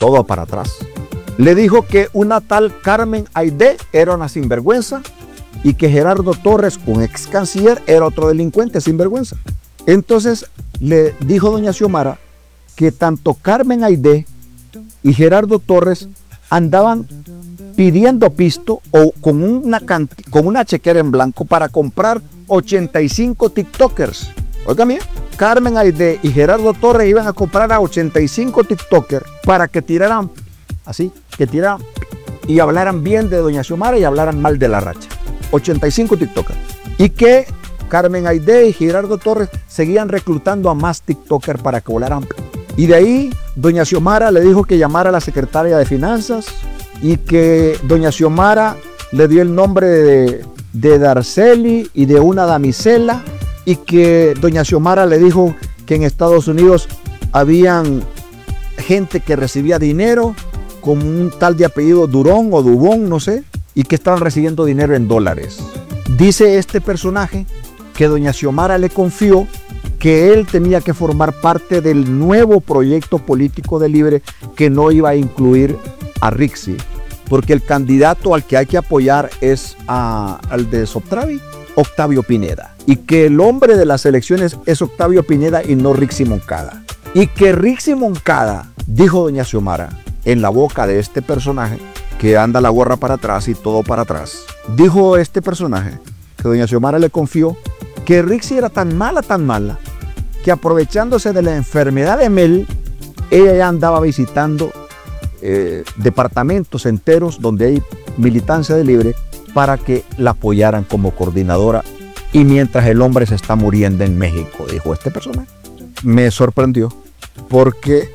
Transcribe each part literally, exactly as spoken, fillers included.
todo para atrás. Le dijo que una tal Carmen Aide era una sinvergüenza y que Gerardo Torres, un ex canciller, era otro delincuente sinvergüenza. Entonces le dijo doña Xiomara que tanto Carmen Aide y Gerardo Torres andaban pidiendo pisto o con una, con una chequera en blanco para comprar ochenta y cinco TikTokers. Oigan bien, Carmen Aide y Gerardo Torres iban a comprar a ochenta y cinco TikTokers para que tiraran así, que tiraran y hablaran bien de doña Xiomara y hablaran mal de la Racha. ochenta y cinco TikTokers. Y que Carmen Aide y Gerardo Torres seguían reclutando a más TikTokers para que volaran. Y de ahí doña Xiomara le dijo que llamara a la secretaria de Finanzas y que doña Xiomara le dio el nombre de, de Darceli y de una damisela y que doña Xiomara le dijo que en Estados Unidos habían gente que recibía dinero como un tal de apellido Durón o Dubón, no sé, y que estaban recibiendo dinero en dólares. Dice este personaje que doña Xiomara le confió que él tenía que formar parte del nuevo proyecto político de Libre que no iba a incluir a Rixi, porque el candidato al que hay que apoyar es a, al de Soptravi, Octavio Pineda, y que el hombre de las elecciones es Octavio Pineda y no Rixi Moncada, y que Rixi Moncada, dijo doña Xiomara, en la boca de este personaje que anda la gorra para atrás y todo para atrás, dijo este personaje que doña Xiomara le confió que Rixi era tan mala, tan mala, que aprovechándose de la enfermedad de Mel, ella ya andaba visitando eh, departamentos enteros donde hay militancia de Libre para que la apoyaran como coordinadora, y mientras el hombre se está muriendo en México, dijo este personaje. Me sorprendió porque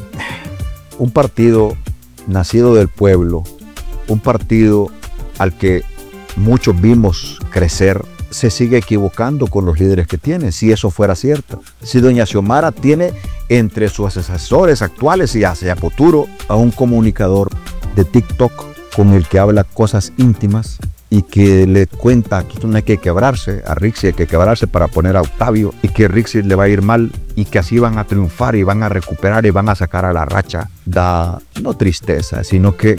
un partido nacido del pueblo, un partido al que muchos vimos crecer, se sigue equivocando con los líderes que tiene, si eso fuera cierto. Si doña Xiomara tiene entre sus asesores actuales y hacia futuro a un comunicador de TikTok con el que habla cosas íntimas y que le cuenta que no hay que quebrarse, a Rixi hay que quebrarse para poner a Octavio, y que Rixi le va a ir mal y que así van a triunfar y van a recuperar y van a sacar a la Racha, da no tristeza, sino que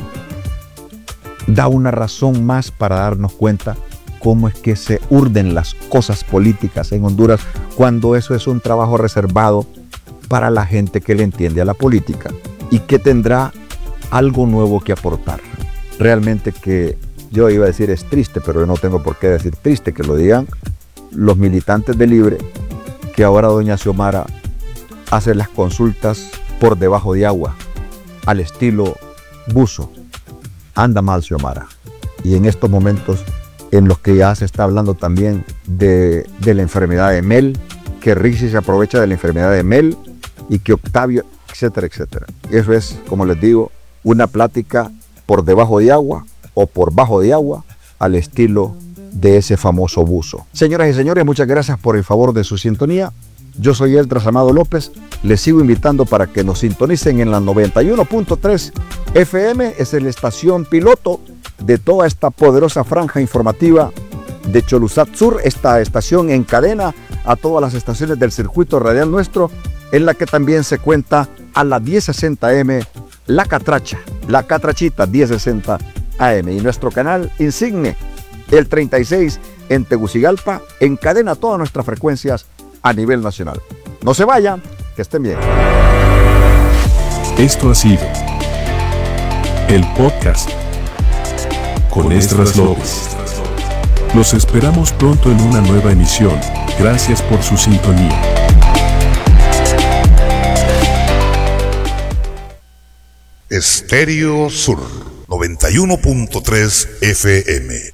da una razón más para darnos cuenta cómo es que se urden las cosas políticas en Honduras, cuando eso es un trabajo reservado para la gente que le entiende a la política y que tendrá algo nuevo que aportar. Realmente que yo iba a decir es triste, pero no tengo por qué decir triste, que lo digan los militantes de Libre, que ahora doña Xiomara hace las consultas por debajo de agua, al estilo buzo. Anda mal Xiomara. Y en estos momentos en los que ya se está hablando también de, de la enfermedad de Mel, que Rixi se aprovecha de la enfermedad de Mel y que Octavio, etcétera, etcétera. Eso es, como les digo, una plática por debajo de agua o por bajo de agua al estilo de ese famoso buzo. Señoras y señores, muchas gracias por el favor de su sintonía. Yo soy Esdras Amado López. Les sigo invitando para que nos sintonicen en la noventa y uno punto tres F M. Es la estación piloto de toda esta poderosa franja informativa de Choluzat Sur. Esta estación encadena a todas las estaciones del circuito radial nuestro, en la que también se cuenta a la diez sesenta A M La Catracha, La Catrachita diez sesenta A M, y nuestro canal insigne, el treinta y seis en Tegucigalpa, encadena todas nuestras frecuencias a nivel nacional. No se vayan, que estén bien. Esto ha sido el podcast con Esdras López. Los esperamos pronto en una nueva emisión. Gracias por su sintonía. Estéreo Sur noventa y uno punto tres F M.